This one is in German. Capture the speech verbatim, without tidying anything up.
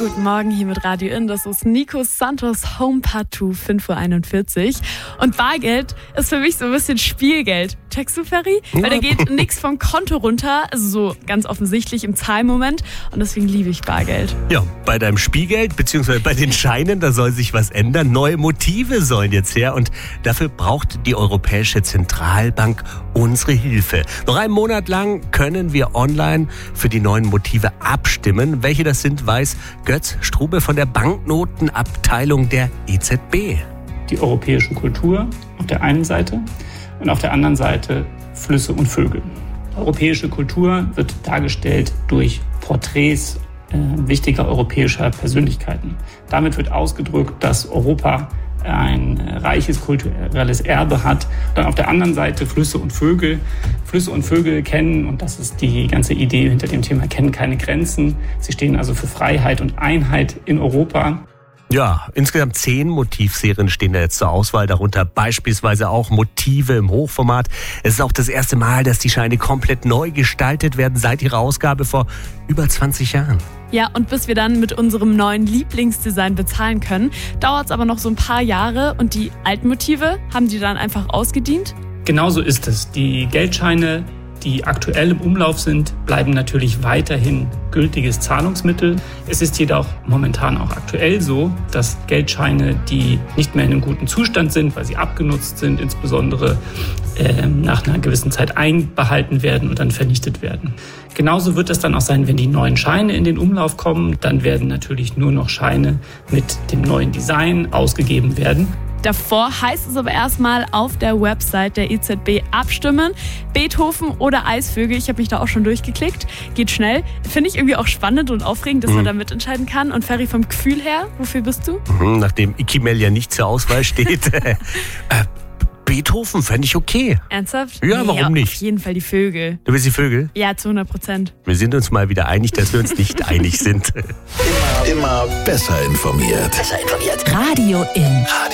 Guten Morgen hier mit Radio In. Das ist Nico Santos Home Partout, fünf Uhr einundvierzig. Und Bargeld ist für mich so ein bisschen Spielgeld. Checkst du, Ferry? Weil da geht nichts vom Konto runter, also so ganz offensichtlich im Zahlmoment. Und deswegen liebe ich Bargeld. Ja, bei deinem Spielgeld bzw. bei den Scheinen, da soll sich was ändern. Neue Motive sollen jetzt her und dafür braucht die Europäische Zentralbank unsere Hilfe. Noch einen Monat lang können wir online für die neuen Motive abstimmen. Welche das sind, weiß Götz Strube von der Banknotenabteilung der E Z B. Die europäische Kultur auf der einen Seite und auf der anderen Seite Flüsse und Vögel. Europäische Kultur wird dargestellt durch Porträts äh, wichtiger europäischer Persönlichkeiten. Damit wird ausgedrückt, dass Europa ein reiches kulturelles Erbe hat. Dann auf der anderen Seite Flüsse und Vögel. Flüsse und Vögel kennen, und das ist die ganze Idee hinter dem Thema, kennen keine Grenzen. Sie stehen also für Freiheit und Einheit in Europa. Ja, insgesamt zehn Motivserien stehen da jetzt zur Auswahl, darunter beispielsweise auch Motive im Hochformat. Es ist auch das erste Mal, dass die Scheine komplett neu gestaltet werden seit ihrer Ausgabe vor über zwanzig Jahren. Ja, und bis wir dann mit unserem neuen Lieblingsdesign bezahlen können, dauert es aber noch so ein paar Jahre. Und die alten Motive, haben die dann einfach ausgedient? Genauso ist es. Die Geldscheine, die aktuell im Umlauf sind, bleiben natürlich weiterhin gültiges Zahlungsmittel. Es ist jedoch momentan auch aktuell so, dass Geldscheine, die nicht mehr in einem guten Zustand sind, weil sie abgenutzt sind, insbesondere äh, nach einer gewissen Zeit einbehalten werden und dann vernichtet werden. Genauso wird es dann auch sein, wenn die neuen Scheine in den Umlauf kommen. Dann werden natürlich nur noch Scheine mit dem neuen Design ausgegeben werden. Davor heißt es aber erstmal auf der Website der E Z B abstimmen. Beethoven oder Eisvögel, ich habe mich da auch schon durchgeklickt. Geht schnell. Finde ich irgendwie auch spannend und aufregend, dass mhm. man da mitentscheiden kann. Und Ferry, vom Gefühl her, wofür bist du? Mhm, nachdem Ikimel ja nicht zur Auswahl steht. äh, Beethoven fände ich okay. Ernsthaft? Ja, nee, warum nicht? Auf jeden Fall die Vögel. Du willst die Vögel? Ja, zu hundert Prozent. Wir sind uns mal wieder einig, dass wir uns nicht einig sind. Immer, immer besser informiert. Besser informiert. Radio In.